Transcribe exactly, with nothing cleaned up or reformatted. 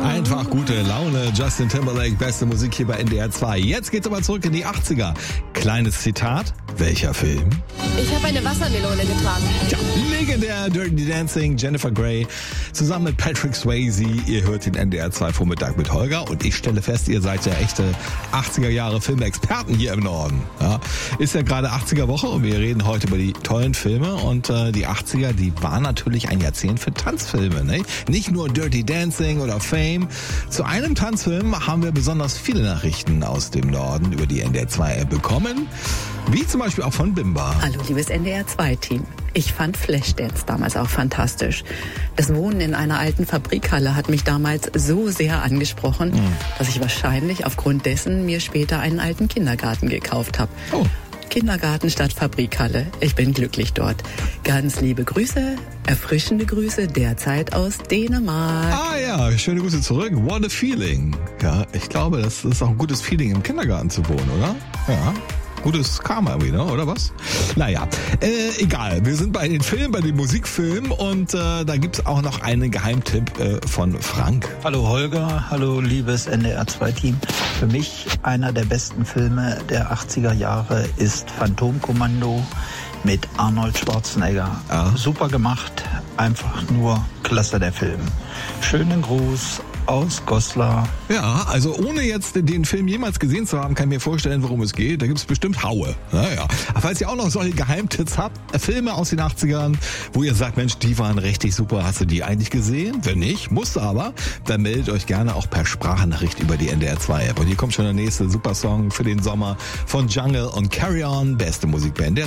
Einfach gute Laune. Justin Timberlake, beste Musik hier bei N D R zwei. Jetzt geht's aber zurück in die achtziger. Kleines Zitat. Welcher Film? Ich habe eine Wassermelone getragen. Ja, legendär Dirty Dancing, Jennifer Grey, zusammen mit Patrick Swayze. Ihr hört den N D R zwei Vormittag mit Holger und ich stelle fest, ihr seid ja echte achtziger Jahre Filmexperten hier im Norden. Ja, ist ja gerade achtziger Woche und wir reden heute über die tollen Filme und äh, die achtziger, die waren natürlich ein Jahrzehnt für Tanzfilme. Ne? Nicht nur Dirty Dancing oder Fame. Zu einem Tanzfilm haben wir besonders viele Nachrichten aus dem Norden über die N D R zwei App bekommen, wie zum Beispiel auch von Bimba. Hallo liebes N D R zwei Team. Ich fand Flashdance damals auch fantastisch. Das Wohnen in einer alten Fabrikhalle hat mich damals so sehr angesprochen, mhm. dass ich wahrscheinlich aufgrund dessen mir später einen alten Kindergarten gekauft habe. Oh. Kindergarten statt Fabrikhalle. Ich bin glücklich dort. Ganz liebe Grüße, erfrischende Grüße derzeit aus Dänemark. Ah ja, schöne Grüße zurück. What a feeling. Ja, ich glaube, das ist auch ein gutes Feeling, im Kindergarten zu wohnen, oder? Ja. Gutes Karma wieder, oder was? Naja, äh, egal. Wir sind bei den Filmen, bei den Musikfilmen und äh, da gibt's auch noch einen Geheimtipp äh, von Frank. Hallo Holger, hallo liebes N D R zwei Team. Für mich einer der besten Filme der achtziger Jahre ist Phantomkommando mit Arnold Schwarzenegger. Ja. Super gemacht, einfach nur klasse der Film. Schönen Gruß aus Goslar. Ja, also ohne jetzt den Film jemals gesehen zu haben, kann ich mir vorstellen, worum es geht. Da gibt's bestimmt Haue. Naja. Aber falls ihr auch noch solche Geheimtipps habt, Filme aus den achtzigern, wo ihr sagt, Mensch, die waren richtig super, hast du die eigentlich gesehen? Wenn nicht, musst du aber, dann meldet euch gerne auch per Sprachnachricht über die N D R zwei App. Und hier kommt schon der nächste Supersong für den Sommer von Jungle und Carry On, beste Musikband der